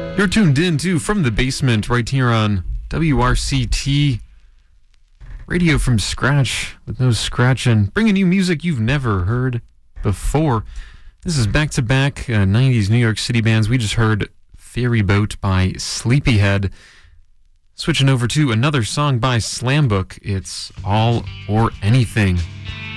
You're tuned in to From the Basement right here on WRCT, radio from scratch with no scratching, bringing you music you've never heard before. This is back-to-back 90s New York City bands. We just heard Ferry Boat by Sleepyhead. Switching over to another song by Slambook. It's All or Anything.